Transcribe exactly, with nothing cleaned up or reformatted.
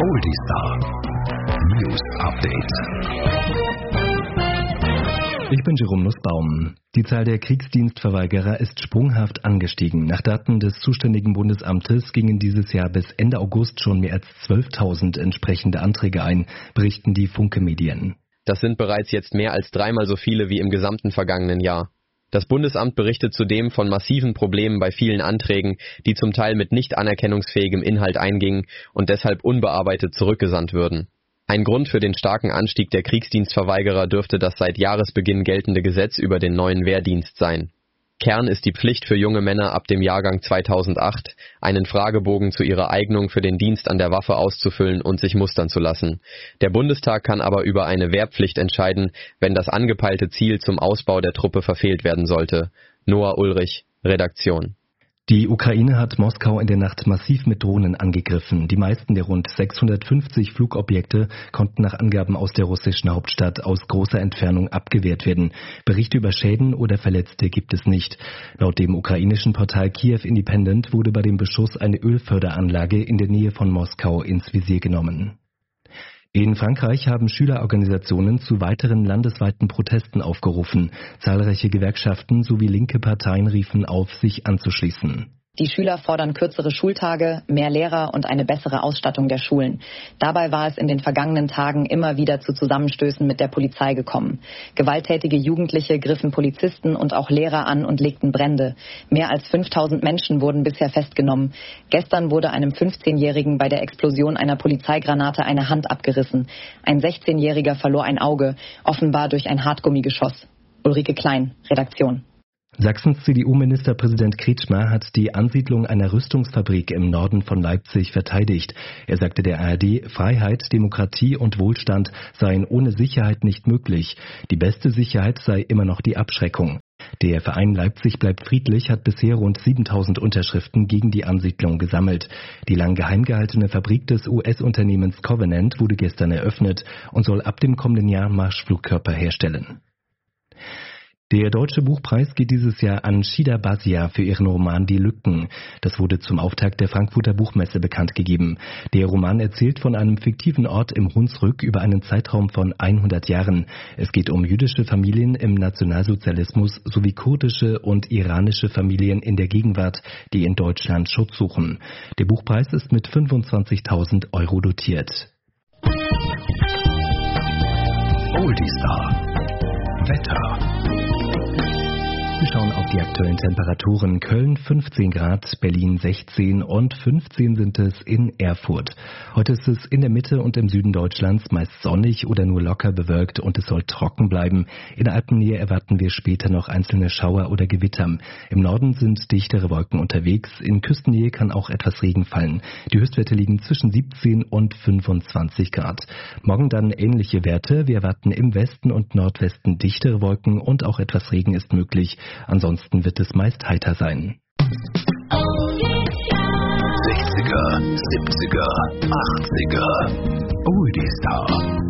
Oldie Star News Update. Ich bin Jerome Nussbaum. Die Zahl der Kriegsdienstverweigerer ist sprunghaft angestiegen. Nach Daten des zuständigen Bundesamtes gingen dieses Jahr bis Ende August schon mehr als zwölftausend entsprechende Anträge ein, berichten die Funke-Medien. Das sind bereits jetzt mehr als dreimal so viele wie im gesamten vergangenen Jahr. Das Bundesamt berichtet zudem von massiven Problemen bei vielen Anträgen, die zum Teil mit nicht anerkennungsfähigem Inhalt eingingen und deshalb unbearbeitet zurückgesandt würden. Ein Grund für den starken Anstieg der Kriegsdienstverweigerer dürfte das seit Jahresbeginn geltende Gesetz über den neuen Wehrdienst sein. Kern ist die Pflicht für junge Männer ab dem Jahrgang zweitausendacht, einen Fragebogen zu ihrer Eignung für den Dienst an der Waffe auszufüllen und sich mustern zu lassen. Der Bundestag kann aber über eine Wehrpflicht entscheiden, wenn das angepeilte Ziel zum Ausbau der Truppe verfehlt werden sollte. Noah Ulrich, Redaktion. Die Ukraine hat Moskau in der Nacht massiv mit Drohnen angegriffen. Die meisten der rund sechshundertfünfzig Flugobjekte konnten nach Angaben aus der russischen Hauptstadt aus großer Entfernung abgewehrt werden. Berichte über Schäden oder Verletzte gibt es nicht. Laut dem ukrainischen Portal Kiev Independent wurde bei dem Beschuss eine Ölförderanlage in der Nähe von Moskau ins Visier genommen. In Frankreich haben Schülerorganisationen zu weiteren landesweiten Protesten aufgerufen. Zahlreiche Gewerkschaften sowie linke Parteien riefen auf, sich anzuschließen. Die Schüler fordern kürzere Schultage, mehr Lehrer und eine bessere Ausstattung der Schulen. Dabei war es in den vergangenen Tagen immer wieder zu Zusammenstößen mit der Polizei gekommen. Gewalttätige Jugendliche griffen Polizisten und auch Lehrer an und legten Brände. Mehr als fünftausend Menschen wurden bisher festgenommen. Gestern wurde einem fünfzehnjährigen bei der Explosion einer Polizeigranate eine Hand abgerissen. Ein sechzehnjähriger verlor ein Auge, offenbar durch ein Hartgummigeschoss. Ulrike Klein, Redaktion. Sachsens C D U-Ministerpräsident Kretschmer hat die Ansiedlung einer Rüstungsfabrik im Norden von Leipzig verteidigt. Er sagte der A R D, Freiheit, Demokratie und Wohlstand seien ohne Sicherheit nicht möglich. Die beste Sicherheit sei immer noch die Abschreckung. Der Verein Leipzig bleibt friedlich hat bisher rund siebentausend Unterschriften gegen die Ansiedlung gesammelt. Die lang geheim gehaltene Fabrik des U S-Unternehmens Covenant wurde gestern eröffnet und soll ab dem kommenden Jahr Marschflugkörper herstellen. Der Deutsche Buchpreis geht dieses Jahr an Shida Basia für ihren Roman Die Lücken. Das wurde zum Auftakt der Frankfurter Buchmesse bekannt gegeben. Der Roman erzählt von einem fiktiven Ort im Hunsrück über einen Zeitraum von hundert Jahren. Es geht um jüdische Familien im Nationalsozialismus sowie kurdische und iranische Familien in der Gegenwart, die in Deutschland Schutz suchen. Der Buchpreis ist mit fünfundzwanzigtausend Euro dotiert. Oldie Star Wetter. Wir schauen auf die aktuellen Temperaturen. Köln fünfzehn Grad, Berlin sechzehn und fünfzehn sind es in Erfurt. Heute ist es in der Mitte und im Süden Deutschlands meist sonnig oder nur locker bewölkt und es soll trocken bleiben. In der Alpennähe erwarten wir später noch einzelne Schauer oder Gewitter. Im Norden sind dichtere Wolken unterwegs. In Küstennähe kann auch etwas Regen fallen. Die Höchstwerte liegen zwischen siebzehn und fünfundzwanzig Grad. Morgen dann ähnliche Werte. Wir erwarten im Westen und Nordwesten dichtere Wolken und auch etwas Regen ist möglich. Ansonsten wird es meist heiter sein. sechziger, siebziger, achtziger. Oldie Star.